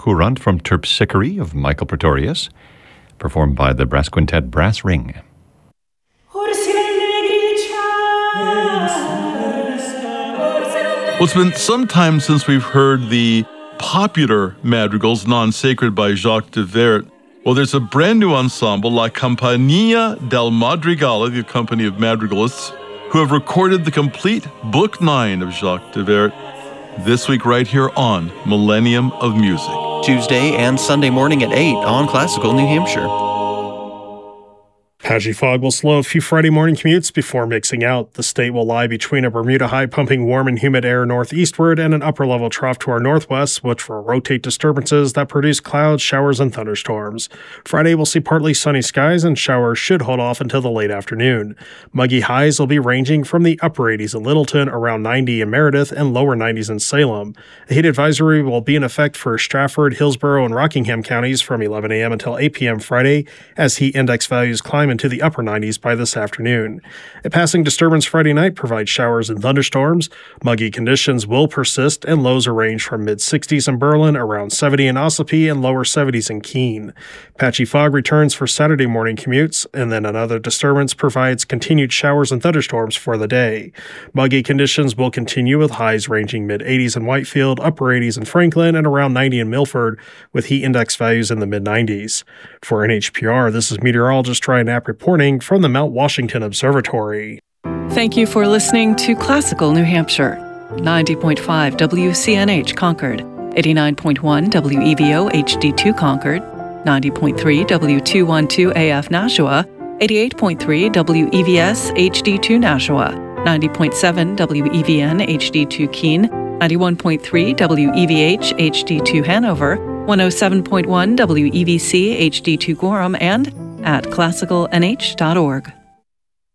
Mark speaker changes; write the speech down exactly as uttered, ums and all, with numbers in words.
Speaker 1: Courant from Terpsichore of Michael Pretorius, performed by the brass quintet Brass Ring.
Speaker 2: Well, it's been some time since we've heard the popular madrigals, Non-Sacred by Jacques de Vert. Well, there's a brand new ensemble, La Compagnia del Madrigale, the company of madrigalists, who have recorded the complete Book Nine of Jacques de Vert this week right here on Millennium of Music.
Speaker 3: Tuesday and Sunday morning at eight on Classical New Hampshire.
Speaker 4: Patchy fog will slow a few Friday morning commutes before mixing out. The state will lie between a Bermuda high pumping warm and humid air northeastward and an upper level trough to our northwest, which will rotate disturbances that produce clouds, showers, and thunderstorms. Friday will see partly sunny skies, and showers should hold off until the late afternoon. Muggy highs will be ranging from the upper eighties in Littleton, around ninety in Meredith, and lower nineties in Salem. A heat advisory will be in effect for Stratford, Hillsborough, and Rockingham counties from eleven a.m. until eight p.m. Friday, as heat index values climb into the upper nineties by this afternoon. A passing disturbance Friday night provides showers and thunderstorms. Muggy conditions will persist, and lows are range from mid-sixties in Berlin, around seventy in Ossipee, and lower seventies in Keene. Patchy fog returns for Saturday morning commutes, and then another disturbance provides continued showers and thunderstorms for the day. Muggy conditions will continue with highs ranging mid-eighties in Whitefield, upper eighties in Franklin, and around ninety in Milford, with heat index values in the mid-nineties. For N H P R, this is meteorologist Ryan Knapp reporting from the Mount Washington Observatory.
Speaker 5: Thank you for listening to Classical New Hampshire. ninety point five W C N H Concord, eighty-nine point one W E V O H D two Concord, ninety point three W two twelve A F Nashua, eighty-eight point three W E V S H D two Nashua, ninety point seven W E V N H D two Keene, ninety-one point three W E V H H D two Hanover, one oh seven point one W E V C H D two Gorham, and at classical N H dot org.